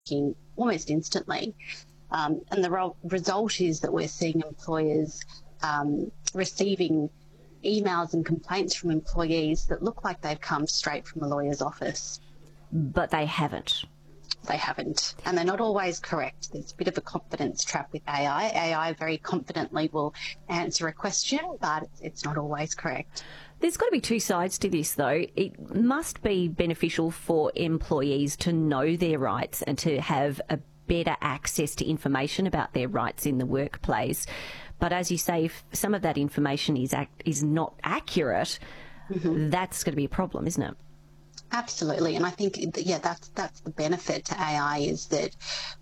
almost instantly. And the result is that we're seeing employers receiving emails and complaints from employees that look like they've come straight from a lawyer's office. But they haven't. They haven't. And they're not always correct. There's a bit of a confidence trap with AI. AI very confidently will answer a question, but it's not always correct. There's got to be two sides to this, though. It must be beneficial for employees to know their rights and to have a better access to information about their rights in the workplace. But as you say, if some of that information is not accurate, that's going to be a problem, isn't it? Absolutely. And I think, that's the benefit to AI is that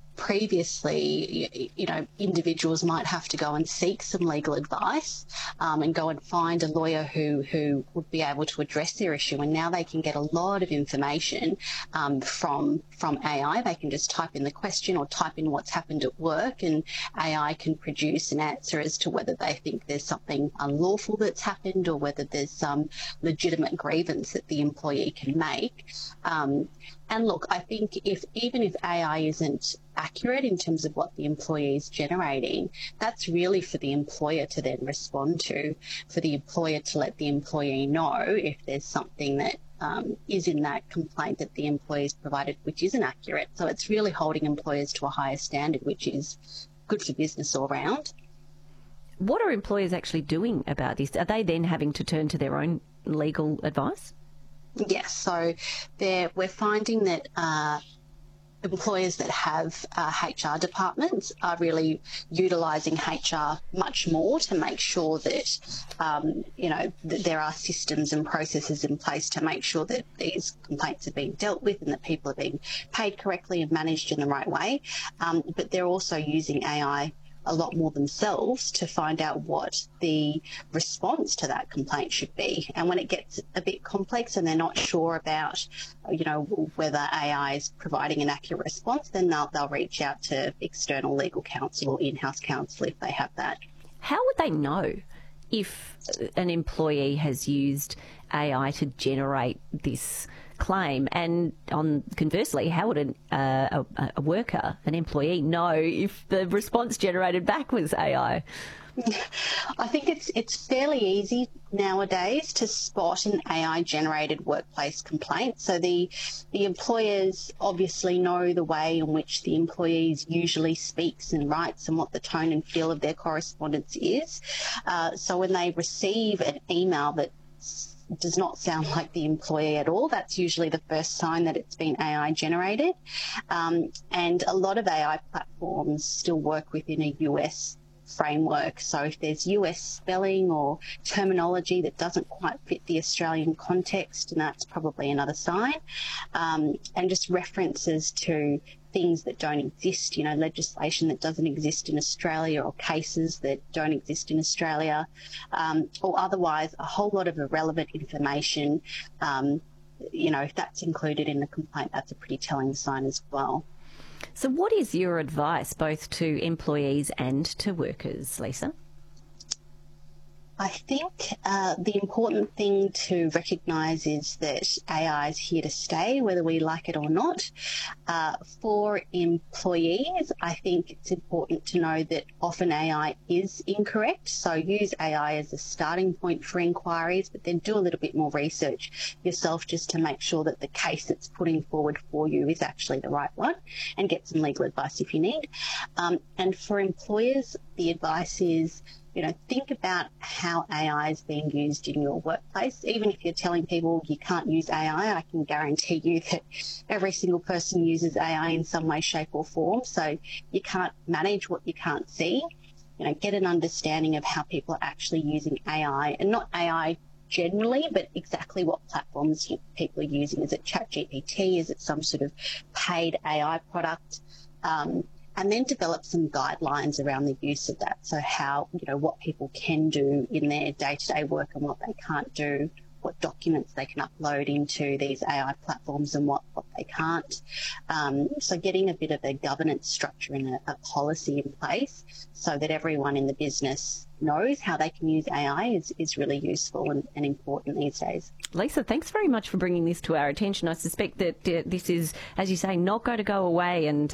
previously, individuals might have to go and seek some legal advice and go and find a lawyer who would be able to address their issue. And now they can get a lot of information from AI. They can just type in the question or type in what's happened at work, and AI can produce an answer as to whether they think there's something unlawful that's happened or whether there's some legitimate grievance that the employee can make. And look, I think even if AI isn't accurate in terms of what the employee is generating, that's really for the employer to then respond to, for the employer to let the employee know if there's something that is in that complaint that the employee's provided which isn't accurate. So it's really holding employers to a higher standard, which is good for business all round. What are employers actually doing about this? Are they then having to turn to their own legal advice? Yes, so we're finding that employers that have HR departments are really utilising HR much more to make sure that, that there are systems and processes in place to make sure that these complaints are being dealt with and that people are being paid correctly and managed in the right way. But they're also using AI a lot more themselves to find out what the response to that complaint should be. And when it gets a bit complex and they're not sure about, whether AI is providing an accurate response, then they'll reach out to external legal counsel or in-house counsel if they have that. How would they know if an employee has used AI to generate this claim? And conversely, how would a worker, an employee, know if the response generated back was AI? I think it's fairly easy nowadays to spot an AI-generated workplace complaint. So the employers obviously know the way in which the employees usually speaks and writes and what the tone and feel of their correspondence is. So when they receive an email that does not sound like the employee at all, that's usually the first sign that it's been AI generated. And a lot of AI platforms still work within a US framework. So if there's US spelling or terminology that doesn't quite fit the Australian context, and that's probably another sign. And just references to things that don't exist, legislation that doesn't exist in Australia or cases that don't exist in Australia, or otherwise a whole lot of irrelevant information. If that's included in the complaint, that's a pretty telling sign as well. So what is your advice both to employees and to workers, Lisa? I think the important thing to recognise is that AI is here to stay, whether we like it or not. For employees, I think it's important to know that often AI is incorrect. So use AI as a starting point for inquiries, but then do a little bit more research yourself just to make sure that the case it's putting forward for you is actually the right one, and get some legal advice if you need. And for employers, the advice is, think about how AI is being used in your workplace. Even if you're telling people you can't use AI, I can guarantee you that every single person uses AI in some way, shape or form. So you can't manage what you can't see. Get an understanding of how people are actually using AI, and not AI generally, but exactly what platforms people are using. Is it ChatGPT? Is it some sort of paid AI product? And then develop some guidelines around the use of that. So how, what people can do in their day-to-day work and what they can't do, what documents they can upload into these AI platforms and what they can't. So getting a bit of a governance structure and a policy in place so that everyone in the business knows how they can use AI is really useful and important these days. Lisa, thanks very much for bringing this to our attention. I suspect that this is, as you say, not going to go away, and